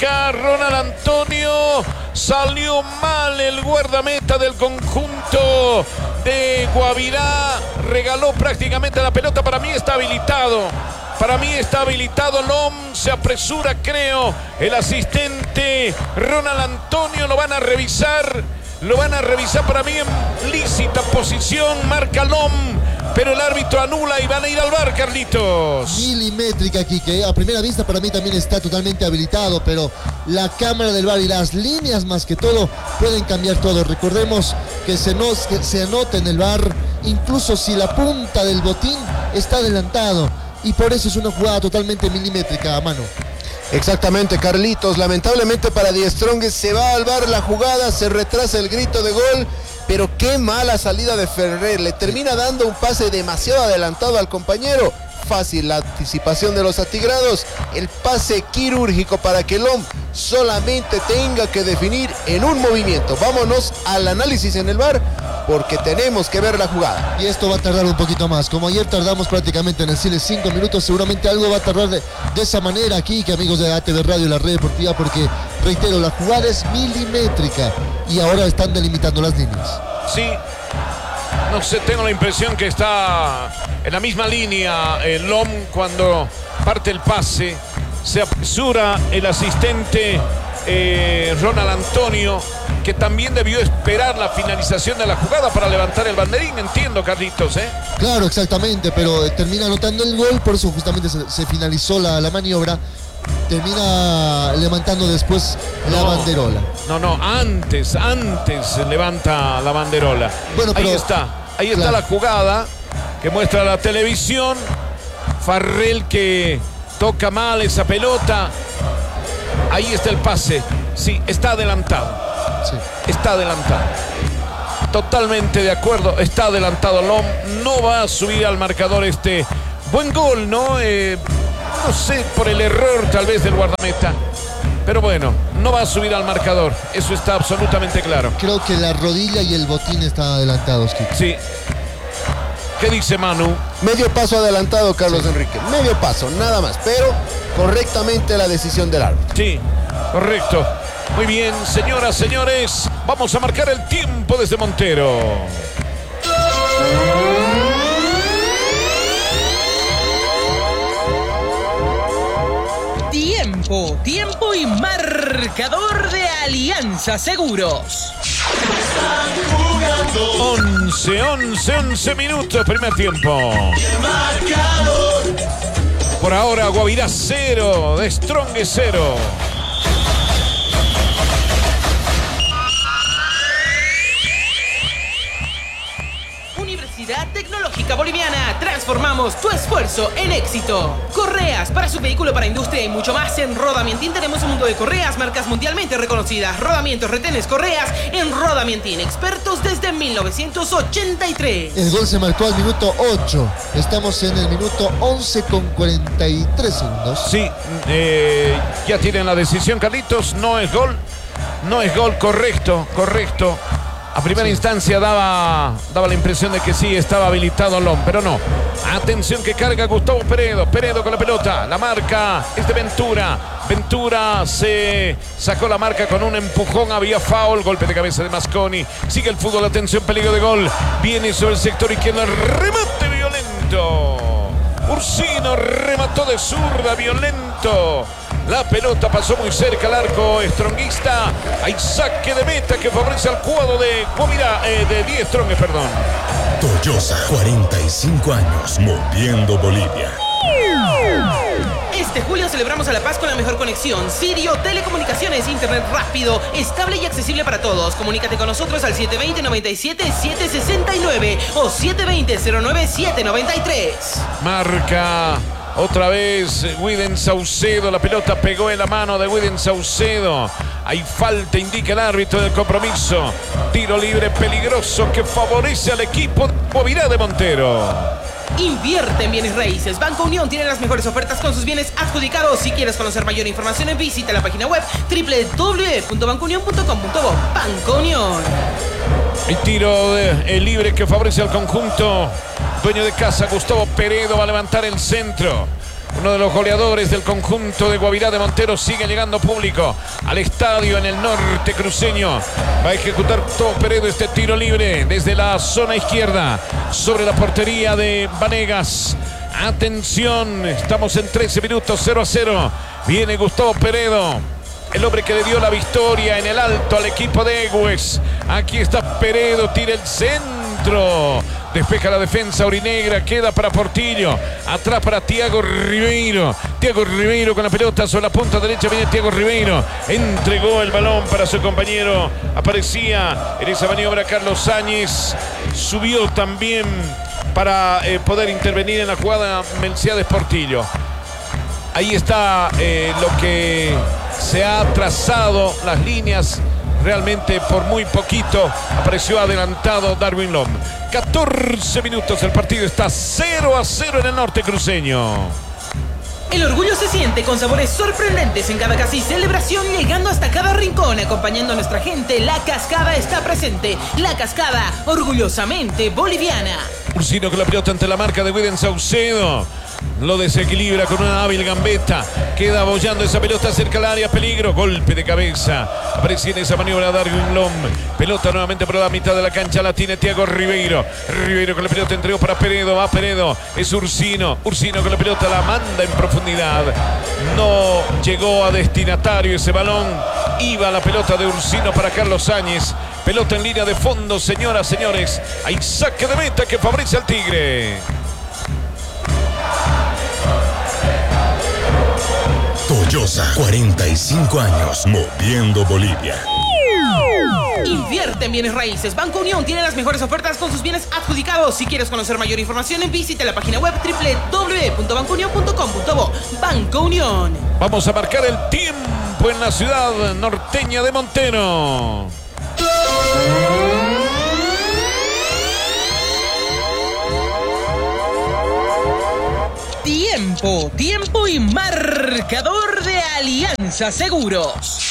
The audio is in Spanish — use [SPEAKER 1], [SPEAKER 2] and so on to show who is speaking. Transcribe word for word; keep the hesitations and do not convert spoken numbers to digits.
[SPEAKER 1] marca Ronald Antonio. Salió mal el guardameta del conjunto de Guavirá. Regaló prácticamente la pelota. Para mí está habilitado. Para mí está habilitado Lom. Se apresura, creo, el asistente Ronald Antonio. Lo van a revisar. Lo van a revisar para mí en lícita posición. Marca Lom. Pero el árbitro anula y van a ir al V A R, Carlitos.
[SPEAKER 2] Milimétrica aquí, que a primera vista para mí también está totalmente habilitado, pero la cámara del V A R y las líneas más que todo pueden cambiar todo. Recordemos que se, nos, que se anota en el V A R incluso si la punta del botín está adelantado, y por eso es una jugada totalmente milimétrica, a mano.
[SPEAKER 3] Exactamente, Carlitos. Lamentablemente para Die Strongest se va al V A R la jugada, se retrasa el grito de gol, pero qué mala salida de Ferrer. Le termina dando un pase demasiado adelantado al compañero. Fácil la anticipación de los atigrados. El pase quirúrgico para que Lom solamente tenga que definir en un movimiento. Vámonos al análisis en el V A R, porque tenemos que ver la jugada.
[SPEAKER 2] Y esto va a tardar un poquito más. Como ayer tardamos prácticamente en decirles cinco minutos, seguramente algo va a tardar de, de esa manera aquí, que amigos de A T V Radio y la Red Deportiva, porque, reitero, la jugada es milimétrica y ahora están delimitando las líneas.
[SPEAKER 1] Sí, no sé, tengo la impresión que está en la misma línea el Lom cuando parte el pase. Se apresura el asistente eh, Ronald Antonio, que también debió esperar la finalización de la jugada para levantar el banderín. Entiendo, Carlitos, ¿eh?
[SPEAKER 2] Claro, exactamente, pero termina anotando el gol, por eso justamente se, se finalizó la, la maniobra. Termina levantando después la
[SPEAKER 1] no,
[SPEAKER 2] banderola.
[SPEAKER 1] No, no, antes, antes levanta la banderola.
[SPEAKER 2] Bueno, pero,
[SPEAKER 1] ahí está, ahí está
[SPEAKER 2] claro,
[SPEAKER 1] la jugada que muestra la televisión. Farrell que toca mal esa pelota. Ahí está el pase. Sí, está adelantado.
[SPEAKER 2] Sí.
[SPEAKER 1] Está adelantado. Totalmente de acuerdo, está adelantado Lom. No va a subir al marcador este buen gol, ¿no? Eh, no sé, por el error tal vez del guardameta. Pero bueno, no va a subir al marcador. Eso está absolutamente claro.
[SPEAKER 2] Creo que la rodilla y el botín están adelantados, Kiko.
[SPEAKER 1] Sí. ¿Qué dice Manu?
[SPEAKER 3] Medio paso adelantado, Carlos, sí. Enrique. Medio paso, nada más. Pero correctamente la decisión del árbitro.
[SPEAKER 1] Sí, correcto. Muy bien, señoras, señores. Vamos a marcar el tiempo desde Montero.
[SPEAKER 4] Tiempo, tiempo y marcador de Alianza Seguros.
[SPEAKER 1] once, once, once minutos, primer tiempo. Por ahora, Guavirá cero, de Strongest cero.
[SPEAKER 4] Universidad Tecnológica Boliviana. Transformamos tu esfuerzo en éxito. Correas para su vehículo, para industria y mucho más. En Rodamientín tenemos un mundo de correas, marcas mundialmente reconocidas. Rodamientos, retenes, correas en Rodamientín. Expertos desde mil novecientos ochenta y tres.
[SPEAKER 2] El gol se marcó al minuto ocho. Estamos en el minuto once con cuarenta y tres segundos.
[SPEAKER 1] Sí, eh, ya tienen la decisión, Carlitos. No es gol. No es gol, correcto, correcto. A primera sí. instancia daba, daba la impresión de que sí estaba habilitado Lom, pero no. Atención que carga Gustavo Peredo. Peredo con la pelota. La marca es de Ventura. Ventura se sacó la marca con un empujón. Había foul. Golpe de cabeza de Masconi. Sigue el fútbol. Atención, peligro de gol. Viene sobre el sector izquierdo. Remate violento. Ursino remató de zurda. Violento. La pelota pasó muy cerca al arco stronguista. Hay saque de meta que favorece al cuadro de Guavirá, eh, de Die Strongest, perdón.
[SPEAKER 5] Toyosa, cuarenta y cinco años, moviendo Bolivia.
[SPEAKER 4] Este julio celebramos a La Paz con la mejor conexión. Sirio Telecomunicaciones, internet rápido, estable y accesible para todos. Comunícate con nosotros al siete dos cero, nueve siete, siete seis nueve o siete dos cero, cero nueve siete nueve tres.
[SPEAKER 1] Marca otra vez Widen Saucedo. La pelota pegó en la mano de Widen Saucedo. Hay falta, indica el árbitro del compromiso. Tiro libre peligroso que favorece al equipo de Guavirá de Montero.
[SPEAKER 4] Invierte en bienes raíces. Banco Unión tiene las mejores ofertas con sus bienes adjudicados. Si quieres conocer mayor información, visita la página web doble u doble u doble u punto banco unión punto com punto bo. Banco Unión.
[SPEAKER 1] El tiro de, el libre que favorece al conjunto dueño de casa. Gustavo Peredo va a levantar el centro. Uno de los goleadores del conjunto de Guavirá de Montero. Sigue llegando público al estadio en el norte cruceño. Va a ejecutar todo Peredo este tiro libre desde la zona izquierda sobre la portería de Vanegas. Atención, estamos en trece minutos, cero a cero. Viene Gustavo Peredo, el hombre que le dio la victoria en el alto al equipo de Egues. Aquí está Peredo, tira el centro. Despeja la defensa orinegra, queda para Portillo. Atrás para Thiago Ribeiro. Thiago Ribeiro con la pelota sobre la punta derecha. Viene Thiago Ribeiro. Entregó el balón para su compañero. Aparecía en esa maniobra Carlos Sáñez. Subió también para eh, poder intervenir en la jugada Melciades Portillo. Ahí está eh, lo que se ha trazado, las líneas. Realmente por muy poquito apareció adelantado Darwin Lom. catorce minutos, el partido está cero a cero en el norte cruceño.
[SPEAKER 4] El orgullo se siente con sabores sorprendentes en cada casi celebración, llegando hasta cada rincón, acompañando a nuestra gente. La Cascada está presente. La Cascada, orgullosamente boliviana.
[SPEAKER 1] Ursino con la pelota ante la marca de William Saucedo. Lo desequilibra con una hábil gambeta. Queda bollando esa pelota cerca al área. Peligro. Golpe de cabeza. Aparece en esa maniobra Darwin Lom. Pelota nuevamente por la mitad de la cancha. La tiene Thiago Ribeiro. Ribeiro con la pelota entregó para Peredo. Va Peredo. Es Ursino. Ursino con la pelota la manda en profundidad. No llegó a destinatario ese balón. Iba la pelota de Ursino para Carlos Sáñez. Pelota en línea de fondo, señoras, señores. Hay saque de meta que favorece al Tigre.
[SPEAKER 5] Toyosa, cuarenta y cinco años, moviendo Bolivia.
[SPEAKER 4] Invierte en bienes raíces. Banco Unión tiene las mejores ofertas con sus bienes adjudicados. Si quieres conocer mayor información, visite la página web doble u doble u doble u punto banco unión punto com punto bo. Banco Unión.
[SPEAKER 1] Vamos a marcar el tiempo en la ciudad norteña de Montero.
[SPEAKER 4] Tiempo, tiempo y marcador de Alianza Seguros.